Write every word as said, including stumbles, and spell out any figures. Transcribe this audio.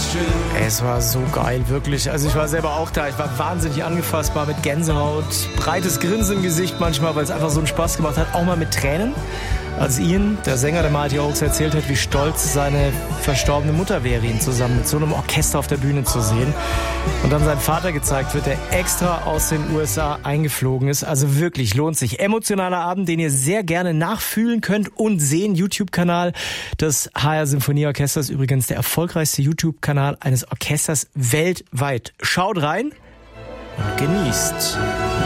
Es war so geil, wirklich. Also ich war selber auch da. Ich war wahnsinnig angefassbar mit Gänsehaut, breites Grinsen im Gesicht manchmal, weil es einfach so einen Spaß gemacht hat. Auch mal mit Tränen. Als Ian, der Sänger der Mighty Oaks, erzählt hat, wie stolz seine verstorbene Mutter wäre, ihn zusammen mit so einem Orchester auf der Bühne zu sehen. Und dann sein Vater gezeigt wird, der extra aus den U S A eingeflogen ist. Also wirklich, lohnt sich. Emotionaler Abend, den ihr sehr gerne nachfühlen könnt und sehen. YouTube-Kanal des H R Symphonieorchesters, übrigens der erfolgreichste YouTube-Kanal eines Orchesters weltweit. Schaut rein und genießt.